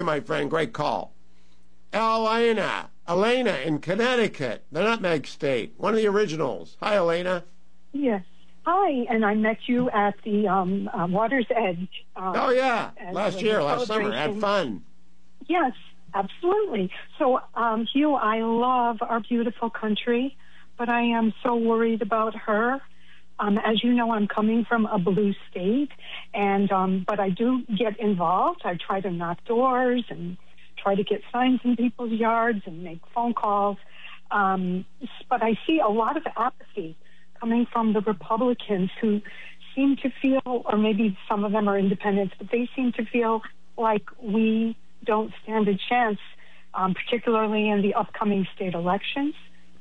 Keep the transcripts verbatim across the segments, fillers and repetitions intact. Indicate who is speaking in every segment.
Speaker 1: my friend. Great call. Elena. Elena in Connecticut, the Nutmeg State, one of the originals. Hi, Elena.
Speaker 2: Yes. Hi, and I met you at the um, uh, Water's Edge. Um,
Speaker 1: oh, yeah, last year, last summer. Had fun.
Speaker 2: Yes, absolutely. So, um, Hugh, I love our beautiful country, but I am so worried about her. Um, as you know, I'm coming from a blue state, and um, but I do get involved. I try to knock doors and try to get signs in people's yards and make phone calls. Um, but I see a lot of apathy coming from the Republicans who seem to feel, or maybe some of them are independents, but they seem to feel like we don't stand a chance, um, particularly in the upcoming state elections.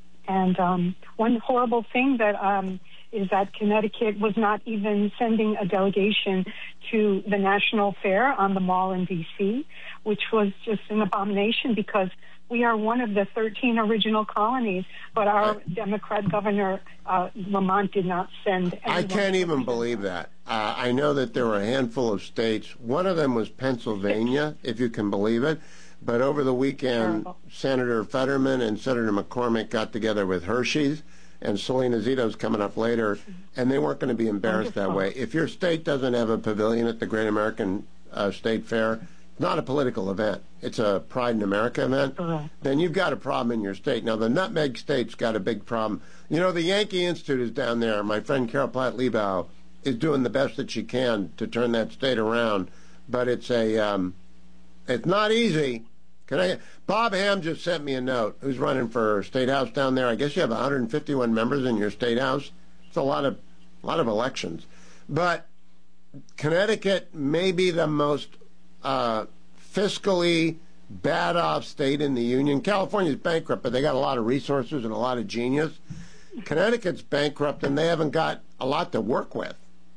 Speaker 2: And um, one horrible thing that um, is that Connecticut was not even sending a delegation to the National Fair on the Mall in D C, which was just an abomination because we are one of the thirteen original colonies, but our I, Democrat governor, uh, Lamont, did not send anyone.
Speaker 1: I can't even believe that. Uh, I know that there were a handful of states. One of them was Pennsylvania, if you can believe it. But over the weekend, Terrible. Senator Fetterman and Senator McCormick got together with Hershey's, and Selena Zito's coming up later, and they weren't going to be embarrassed Wonderful. that way. If your state doesn't have a pavilion at the Great American uh, State Fair, it's not a political event. It's a Pride in America event. Uh-huh. Then you've got a problem in your state. Now, the Nutmeg State's got a big problem. You know, the Yankee Institute is down there. My friend Carol Platt-Liebau is doing the best that she can to turn that state around, but it's a um, it's not easy. Can I? Bob Ham just sent me a note. Who's running for state house down there? I guess you have one hundred fifty-one members in your state house. It's a lot of, a lot of elections. But Connecticut may be the most uh, fiscally bad-off state in the union. California's bankrupt, but they got a lot of resources and a lot of genius. Connecticut's bankrupt, and they haven't got a lot to work with.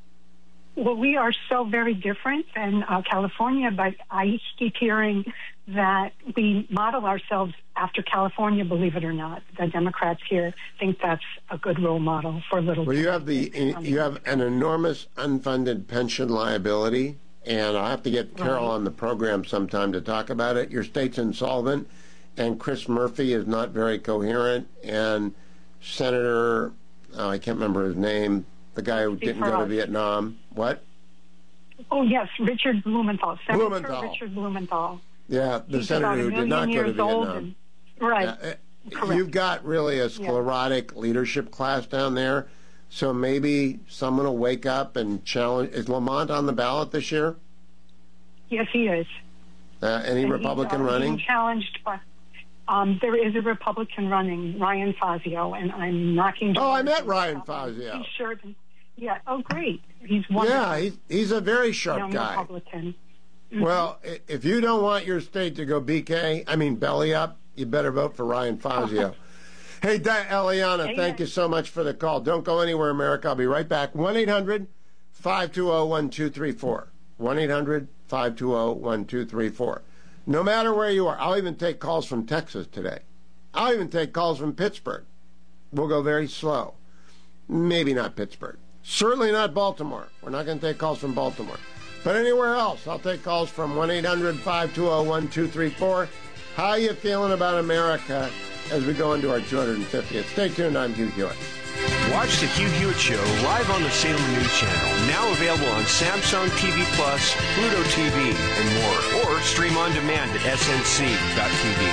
Speaker 2: Well, we are so very different than uh, California, but I keep hearing that we model ourselves after California, believe it or not. The Democrats here think that's a good role model for little.
Speaker 1: Well, you have the you have an enormous unfunded pension liability, and I'll have to get Carol right. on the program sometime to talk about it. Your state's insolvent, and Chris Murphy is not very coherent, and Senator, oh, I can't remember his name, the guy who didn't go to Vietnam. What?
Speaker 2: Oh, yes, Richard Blumenthal. Senator
Speaker 1: Blumenthal.
Speaker 2: Richard Blumenthal.
Speaker 1: Yeah, the
Speaker 2: He's
Speaker 1: senator who did not go to Vietnam.
Speaker 2: And, right.
Speaker 1: Uh, Correct. You've got really a sclerotic yeah. leadership class down there, so maybe someone will wake up and challenge. Is Lamont on the ballot this year?
Speaker 2: Yes, he is.
Speaker 1: Uh, any and Republican
Speaker 2: he's, uh,
Speaker 1: running?
Speaker 2: Being challenged by. Um, there is a Republican running, Ryan Fazio, and I'm knocking.
Speaker 1: Oh, I met Ryan Fazio.
Speaker 2: He's sure. Yeah. Oh, great. He's wonderful.
Speaker 1: Yeah, he's he's a very sharp
Speaker 2: young
Speaker 1: guy.
Speaker 2: Republican. Mm-hmm.
Speaker 1: Well, if you don't want your state to go B K, I mean belly up, you better vote for Ryan Fazio. Hey, da- Eliana, hey, thank you so much for the call. Don't go anywhere, America. I'll be right back. one eight hundred five two zero one two three four. one eight hundred five two zero one two three four. No matter where you are, I'll even take calls from Texas today. I'll even take calls from Pittsburgh. We'll go very slow. Maybe not Pittsburgh. Certainly not Baltimore. We're not going to take calls from Baltimore. But anywhere else, I'll take calls from one eight hundred five two zero one two three four. How you feeling about America as we go into our two hundred fiftieth? Stay tuned. I'm Hugh Hewitt.
Speaker 3: Watch the Hugh Hewitt Show live on the Salem News Channel. Now available on Samsung T V Plus, Pluto T V, and more. Or stream on demand at S N C dot T V.